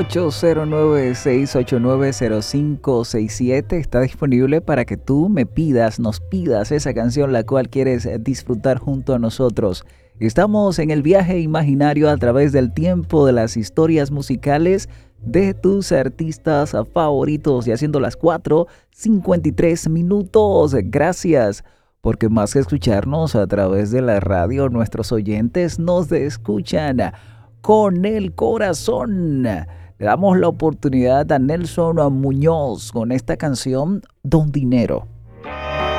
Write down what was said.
809-689-0567 está disponible para que tú nos pidas esa canción la cual quieres disfrutar junto a nosotros. Estamos en el viaje imaginario a través del tiempo de las historias musicales de tus artistas favoritos y haciendo las 4:53. Gracias, porque más que escucharnos a través de la radio, nuestros oyentes nos escuchan con el corazón. Le damos la oportunidad a Nelson Muñoz con esta canción Don Dinero.